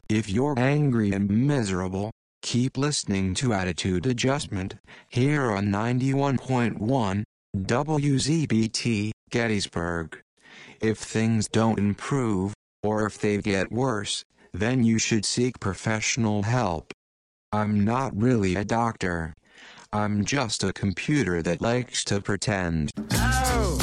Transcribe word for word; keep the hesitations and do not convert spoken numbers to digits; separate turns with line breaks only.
If you're angry and miserable, keep listening to Attitude Adjustment, here on ninety-one point one, W Z B T, Gettysburg. If things don't improve, or if they get worse, then you should seek professional help. I'm not really a doctor. I'm just a computer that likes to pretend.